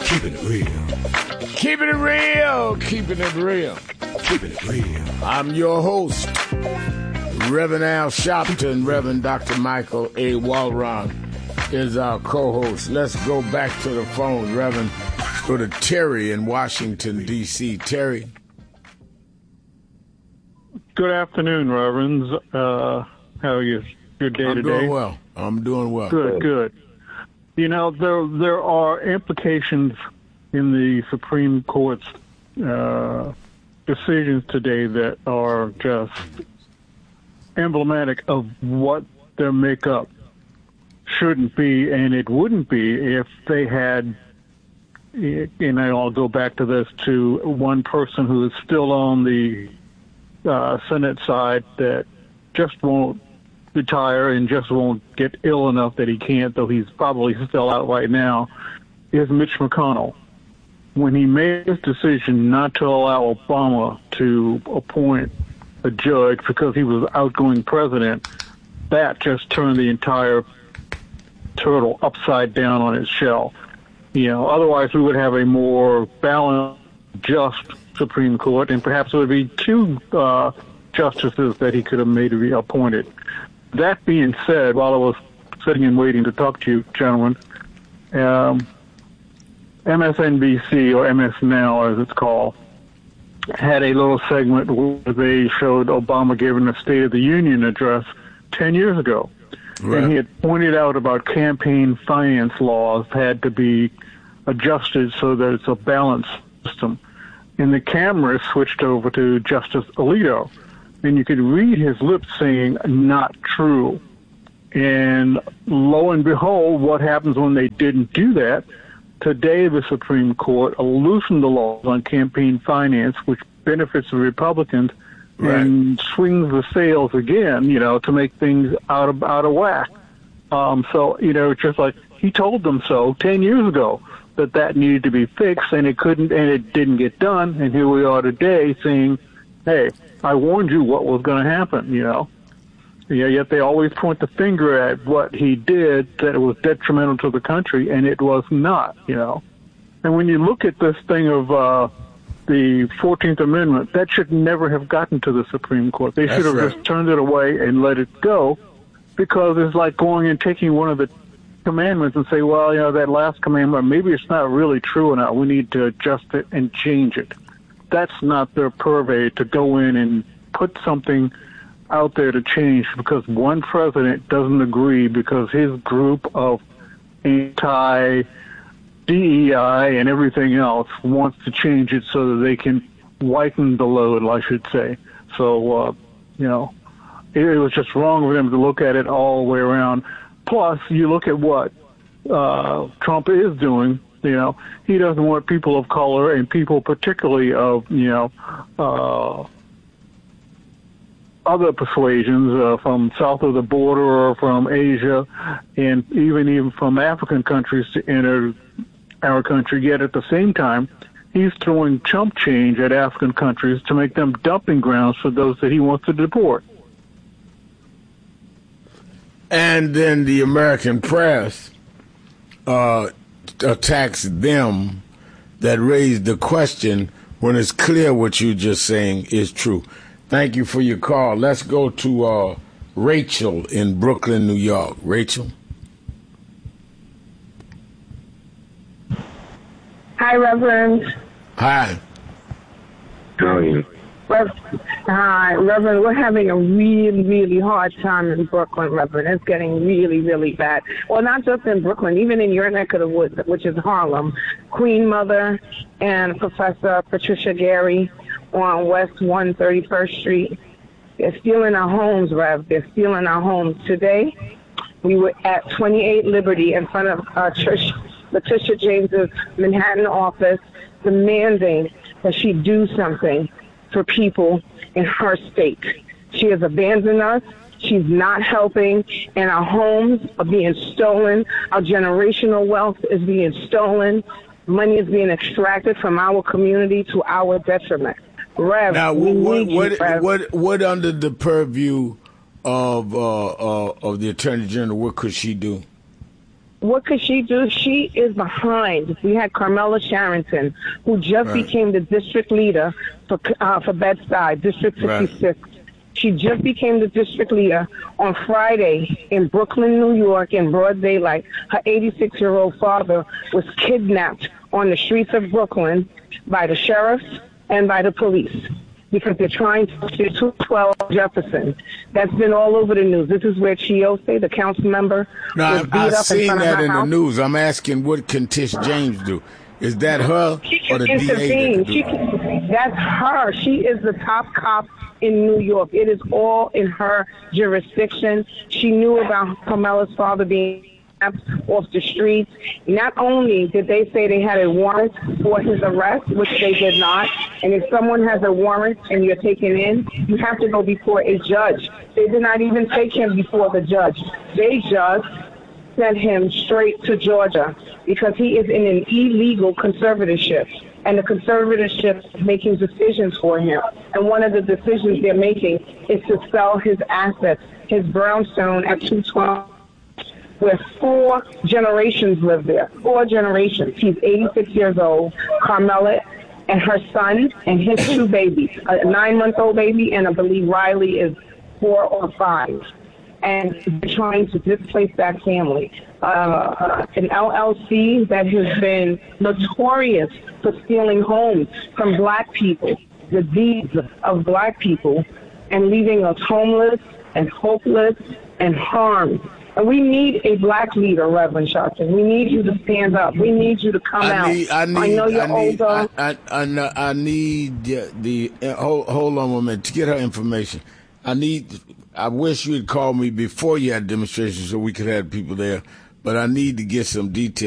Keeping it real. Keeping it real. Keeping it real. Keeping it real. I'm your host, Reverend Al Sharpton. Reverend Dr. Michael A. Walron is our co-host. Let's go back to the phone, Reverend. Go to Terry in Washington, D.C. Terry. Good afternoon, Reverends. How are you? Good day today? I'm doing well. Good. You know, there are implications in the Supreme Court's decisions today that are just emblematic of what their makeup shouldn't be, and it wouldn't be if they had, and I'll go back to this, to one person who is still on the Senate side that just won't retire and just won't get ill enough that he can't, though he's probably still out right now, is Mitch McConnell. When he made his decision not to allow Obama to appoint a judge because he was outgoing president, that just turned the entire turtle upside down on its shell. You know, otherwise we would have a more balanced, just Supreme Court, and perhaps it would be two justices that he could have made reappointed. That being said, while I was sitting and waiting to talk to you, gentlemen, MSNBC, or MS Now as it's called, had a little segment where they showed Obama giving a State of the Union address 10 years ago. Right. And he had pointed out about campaign finance laws had to be adjusted so that it's a balanced system. And the camera switched over to Justice Alito, and you could read his lips saying, "Not true." And lo and behold, what happens when they didn't do that? Today, the Supreme Court loosened the laws on campaign finance, which benefits the Republicans, right, and swings the sails again, you know, to make things out of whack. So, you know, it's just like he told them so 10 years ago that needed to be fixed, and it couldn't, and it didn't get done. And here we are today saying, "Hey, I warned you what was going to happen," you know. Yeah, yet they always point the finger at what he did, that it was detrimental to the country, and it was not, you know. And when you look at this thing of the 14th Amendment, that should never have gotten to the Supreme Court. They should have just turned it away and let it go, because it's like going and taking one of the commandments and say, well, you know, that last commandment, maybe it's not really true or not. We need to adjust it and change it. That's not their purvey to go in and put something out there to change because one president doesn't agree because his group of anti-DEI and everything else wants to change it so that they can lighten the load, I should say. So, you know, it was just wrong for them to look at it all the way around. Plus, you look at what Trump is doing. You know, he doesn't want people of color and people particularly of, you know, other persuasions from south of the border or from Asia and even from African countries to enter our country. Yet at the same time, he's throwing chump change at African countries to make them dumping grounds for those that he wants to deport. And then the American press attacks them that raised the question when it's clear what you're just saying is true. Thank you for your call. Let's go to Rachel in Brooklyn, New York. Rachel? Hi, Reverend. Hi. How are you? Hi, Reverend. We're having a really, really hard time in Brooklyn, Reverend. It's getting really, really bad. Well, not just in Brooklyn, even in your neck of the woods, which is Harlem. Queen Mother and Professor Patricia Gary on West 131st Street. They're stealing our homes, Rev. They're stealing our homes. Today, we were at 28 Liberty in front of Letitia James's Manhattan office demanding that she do something for people in her state. She has abandoned us. She's not helping, and our homes are being stolen. Our generational wealth is being stolen. Money is being extracted from our community to our detriment. Rev, now, what under the purview of the Attorney General, what could she do? What could she do? She is behind. We had Carmela Sharrington, who just became the district leader for Bed-Stuy, District 56. Right. She just became the district leader on Friday in Brooklyn, New York, in broad daylight. Her 86-year-old father was kidnapped on the streets of Brooklyn by the sheriffs and by the police because they're trying to get 212 Jefferson. That's been all over the news. This is where Chiose, the council member, was beat I've up seen in front that of her in house. the news. I'm asking, what can Tish James do? Is that her She or the can DA? intervene. That's her. She is the top cop in New York. It is all in her jurisdiction. She knew about Carmela's father being off the streets. Not only did they say they had a warrant for his arrest, which they did not, and if someone has a warrant and you're taken in, you have to go before a judge. They did not even take him before the judge. They just sent him straight to Georgia because he is in an illegal conservatorship, and the conservatorship is making decisions for him. And one of the decisions they're making is to sell his assets, his brownstone at 212, where 4 generations live there. 4 generations. He's 86 years old. Carmela and her son and his 2 babies, a 9-month-old baby, and I believe Riley is 4 or 5. And they're trying to displace that family. An LLC that has been notorious for stealing homes from black people, the deeds of black people, and leaving us homeless and hopeless and harmed. And we need a black leader, Reverend Sharpton. We need you to stand up. We need you to come out. I know you're older. I need hold on 1 minute to get her information. I wish you had called me before you had demonstrations so we could have people there, but I need to get some details.